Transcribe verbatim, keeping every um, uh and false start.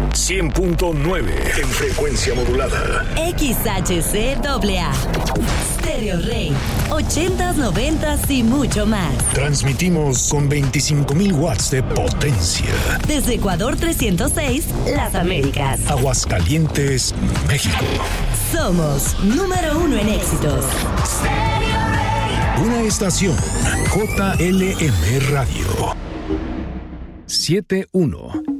cien punto nueve en frecuencia modulada. X H C A A. Stereo Rey. ochentas, noventas y mucho más. Transmitimos con veinticinco mil watts de potencia. Desde Ecuador trescientos seis, Las Américas. Aguascalientes, México. Somos número uno en éxitos. Una estación J L M Radio. siete uno